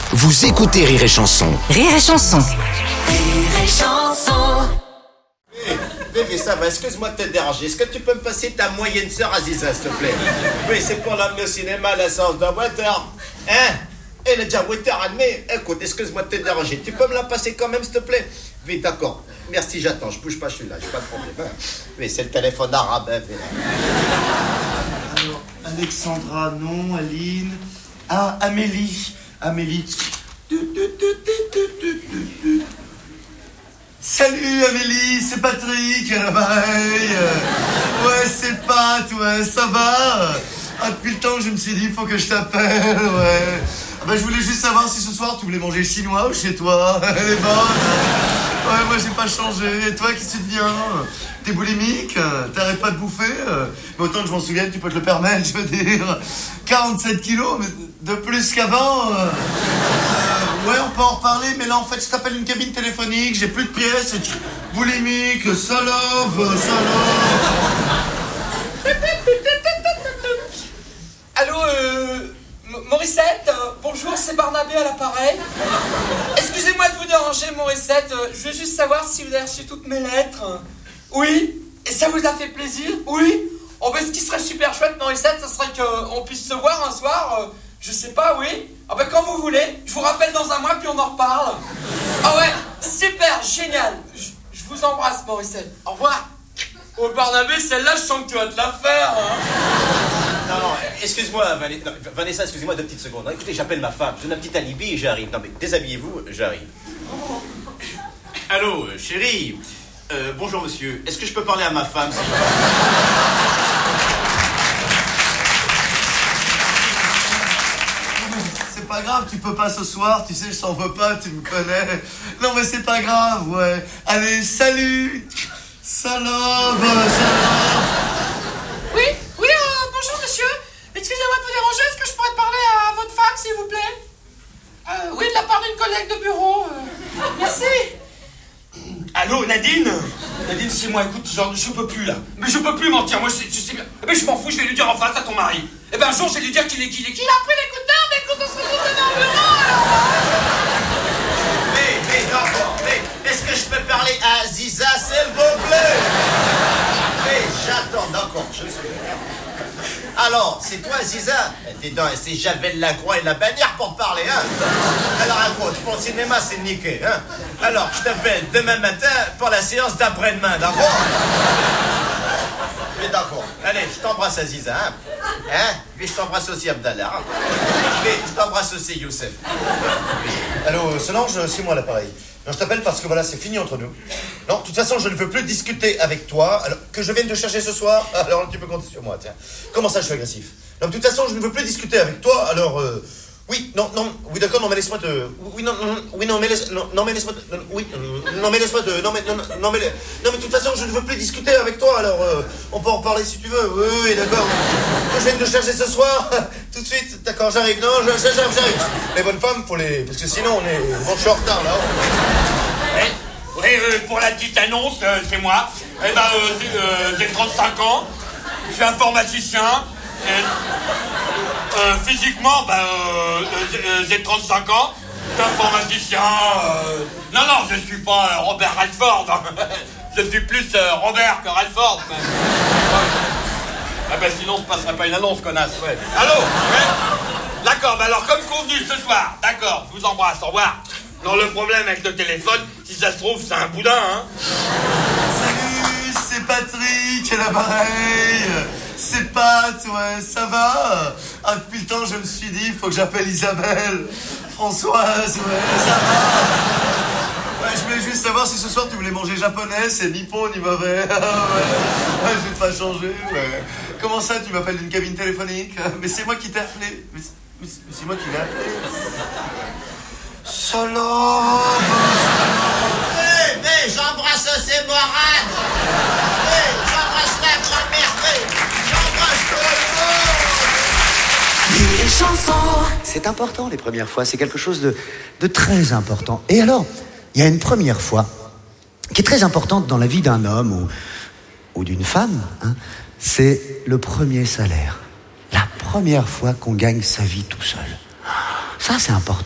Vous écoutez Rire et Chanson. Rire et Chanson. Rire et Chanson. Bébé, ça va, excuse-moi de te déranger. Est-ce que tu peux me passer ta moyenne sœur Aziza, s'il te plaît? Oui, c'est pour l'amener au cinéma à la séance de 8h. Hein? Elle est déjà 8h30. Écoute, excuse-moi de te déranger. Tu peux me la passer quand même, s'il te plaît? Oui, d'accord. Merci, j'attends. Je bouge pas, je suis là. J'ai pas de problème. Hein? Oui, c'est le téléphone arabe. Hein, alors, Alexandra, non. Aline. Ah, Amélie. Amélie. Salut Amélie, c'est Patrick, à l'appareil. Ouais, c'est Pat, ouais, ça va. Ah, depuis le temps que je me suis dit, il faut que je t'appelle, ouais. Ah bah, je voulais juste savoir si ce soir tu voulais manger chinois ou chez toi. Elle est bonne. Ouais, moi j'ai pas changé. Et toi, qu'est-ce que tu deviens? T'es boulimique? T'arrêtes pas de bouffer? Mais autant que je m'en souvienne, tu peux te le permettre, je veux dire. 47 kilos, mais de plus qu'avant. Ouais, on peut en reparler, mais là en fait je t'appelle une cabine téléphonique, j'ai plus de pièces, boulimique, salope. Allô, Morissette, bonjour, c'est Barnabé à l'appareil. Excusez-moi de vous déranger, Morissette, je veux juste savoir si vous avez reçu toutes mes lettres. Oui? Et ça vous a fait plaisir? Oui? Oh ben ce qui serait super chouette, Morissette, ce serait qu'on puisse se voir un soir, je sais pas, oui? Ah ben quand vous voulez, je vous rappelle dans un mois puis on en reparle. Ah ouais, super, génial. Je vous embrasse, Morissette. Au revoir. Oh Barnabé, celle-là, je sens que tu vas te la faire, hein. Non, excuse-moi, Vanessa, excusez-moi 2 petites secondes. Non, écoutez, j'appelle ma femme, je donne un petit alibi et j'arrive. Non mais déshabillez-vous, j'arrive. Allô, chérie. Bonjour monsieur, est-ce que je peux parler à ma femme s'il vous plaît? C'est pas grave, tu peux pas ce soir, tu sais, je t'en veux pas, tu me connais. Non mais c'est pas grave, ouais. Allez, salut. Salope. Oui, bonjour monsieur. Excusez-moi de vous déranger, est-ce que je pourrais parler à votre femme, s'il vous plaît? Oui, de la part d'une collègue de bureau. Merci. Allô, Nadine? Nadine, c'est moi, écoute, genre, je peux plus, là. Mais je peux plus mentir, moi, je sais bien. Mais je m'en fous, je vais lui dire en face à ton mari. Eh ben, un jour, je vais lui dire qu'il est qui. Il a pris l'écouteur, mais écoute, on se retrouve dans le bureau, alors. Mais, est-ce que je peux parler à Aziza, s'il vous plaît? Mais j'attends, d'accord, je suis. Alors, c'est toi, Aziza? Dis donc, c'est Javel Lacroix et la bannière pour te parler, hein? Alors, écoute, pour le cinéma, c'est niqué, hein? Alors, je t'appelle demain matin pour la séance d'après-demain, d'accord? Mais d'accord. Allez, je t'embrasse, Aziza, hein? Hein? Puis je t'embrasse aussi, Abdallah. Hein? Puis je t'embrasse aussi, Youssef. Allô, Solange, c'est moi l'appareil. Non, je t'appelle parce que voilà, c'est fini entre nous. Non, de toute façon, je ne veux plus discuter avec toi. Alors, que je vienne te chercher ce soir, alors tu peux compter sur moi, tiens. Comment ça, je suis agressif? Non, de toute façon, je ne veux plus discuter avec toi, alors... Oui, non, oui, d'accord, non, mais laisse-moi te... Oui, non, mais laisse... Non, mais laisse-moi te... Oui, non, mais laisse-moi te... Non, mais de toute façon, je ne veux plus discuter avec toi, alors... on peut en reparler si tu veux. Oui, d'accord. Que je vienne te chercher ce soir, tout de suite, d'accord, j'arrive. Non, j'arrive. Les bonnes femmes, faut les... Parce que sinon, on est... Bon, je suis en retard, là. Oui, pour la petite annonce, c'est moi. Eh ben, j'ai 35 ans, je suis informaticien. Physiquement, j'ai 35 ans, je suis informaticien. Non, je suis pas Robert Redford. Je suis plus Robert que Redford. Ah ben sinon, on se passerait pas une annonce, connasse. Ouais. Allô? Ouais. D'accord, alors comme convenu ce soir, d'accord, je vous embrasse, au revoir. Non, le problème avec le téléphone, si ça se trouve, c'est un boudin, hein. Salut, c'est Patrick, à l'appareil. C'est Pat, ouais, ça va? Ah, depuis le temps, je me suis dit, il faut que j'appelle Isabelle. Françoise, ouais, ça va? Ouais, je voulais juste savoir si ce soir tu voulais manger japonais, c'est ni bon ni mauvais. Ouais, je vais pas changer, ouais. Comment ça, tu m'appelles d'une cabine téléphonique? Mais c'est moi qui t'ai appelé. Mais c'est moi qui l'ai appelé. Salope! Mais j'embrasse aussi Morane! J'embrasse la grand-mère! J'embrasse tout le monde! Rire et Chanson. C'est important, les premières fois. C'est quelque chose de très important. Et alors, il y a une première fois qui est très importante dans la vie d'un homme ou d'une femme. Hein, c'est le premier salaire. La première fois qu'on gagne sa vie tout seul. Ça, c'est important.